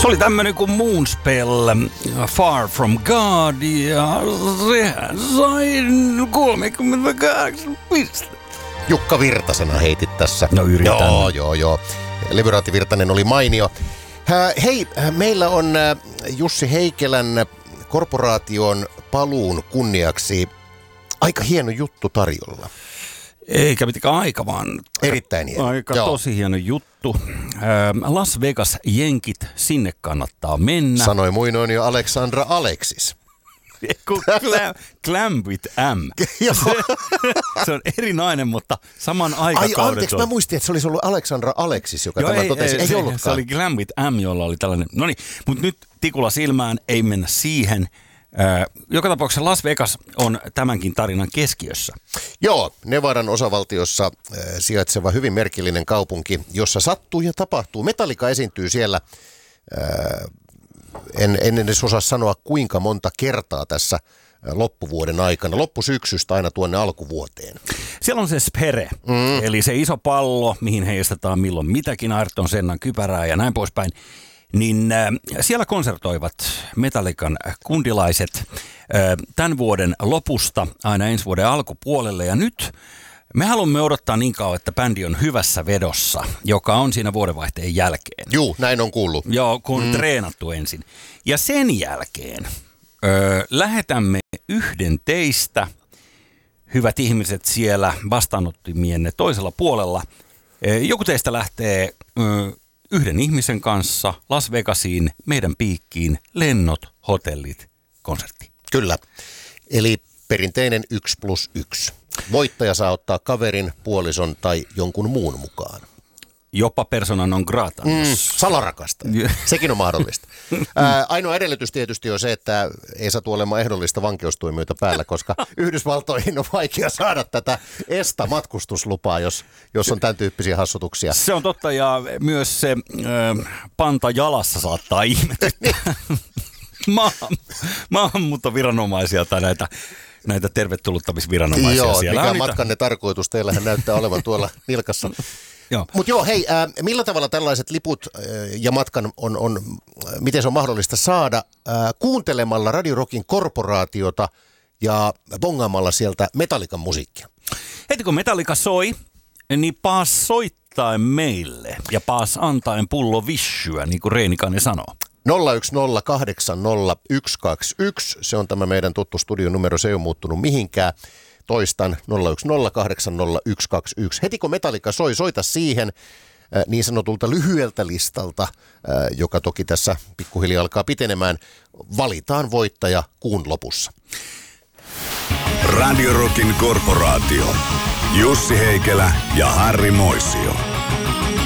Se oli tämmönen kuin Moonspell, Far From God, ja sehän sai 38 pistettä. Jukka Virtasena heitit tässä. No yritän. Joo. Levyraati Virtanen oli mainio. Hei, meillä on Jussi Heikelän korporaation paluun kunniaksi aika hieno juttu tarjolla. Eikä mitenkään aika, vaan erittäin hieno. Aika tosi hieno juttu. Las Vegas jenkit, sinne kannattaa mennä. Sanoi muinoin jo Alexandra Alexis. Clam with M. Se on eri nainen, mutta saman aikakaudet. Ai anteeksi, mä muistin, että se olisi ollut Alexandra Alexis, joka tämän totesi. Ei ollutkaan. Se oli Clam with M, jolla oli tällainen. Noniin, mutta nyt tikulla silmään, ei mennä siihen. Joka tapauksessa Las Vegas on tämänkin tarinan keskiössä. Joo, Nevadan osavaltiossa sijaitseva hyvin merkillinen kaupunki, jossa sattuu ja tapahtuu. Metallica esiintyy siellä, en edes osaa sanoa kuinka monta kertaa tässä loppuvuoden aikana, loppusyksystä aina tuonne alkuvuoteen. Siellä on se Sphere, eli se iso pallo, mihin heistetaan milloin mitäkin, Ayrton Sennan kypärää ja näin poispäin. Niin siellä konsertoivat Metallican kundilaiset tämän vuoden lopusta aina ensi vuoden alkupuolelle. Ja nyt me haluamme odottaa niin kauan, että bändi on hyvässä vedossa, joka on siinä vuodenvaihteen jälkeen. Juu, näin on kuullut. Joo, kun on treenattu ensin. Ja sen jälkeen lähetämme yhden teistä, hyvät ihmiset siellä vastaanottimienne toisella puolella. Joku teistä lähtee yhden ihmisen kanssa Las Vegasiin, meidän piikkiin, lennot, hotellit, konsertti. Kyllä. Eli perinteinen 1+1. Voittaja saa ottaa kaverin, puolison tai jonkun muun mukaan. Jopa persona non grata. Salarakasta. Sekin on mahdollista. Ainoa edellytys tietysti on se, että ei satu olemaan ehdollista vankeustuomioita päällä, koska Yhdysvaltoihin on vaikea saada tätä ESTA-matkustuslupaa, jos on tämän tyyppisiä hassutuksia. Se on totta, ja myös se panta jalassa saattaa ihmetyttää maahanmuuttoviranomaisia tai näitä tervetulottamisviranomaisia. Joo, siellä mikä on matkanne tarkoitus? Teillähän näyttää olevan tuolla nilkassa. Mutta joo, hei, millä tavalla tällaiset liput ja matkan miten se on mahdollista saada kuuntelemalla Radio Rockin korporaatiota ja bongaamalla sieltä Metallican musiikkia? Heti kun Metallica soi, niin paas soittaen meille ja paas antaen pullo vissyä, niin kuin Reinikainen sanoo. 010800121, se on tämä meidän tuttu studionumero, se ei ole muuttunut mihinkään. Toistan 010800121. Heti kun Metallica soi, soita siihen niin sanotulta lyhyeltä listalta, joka toki tässä pikkuhiljaa alkaa pitenemään. Valitaan voittaja kuun lopussa. Radio Rockin korporaatio. Jussi Heikelä ja Harri Moisio.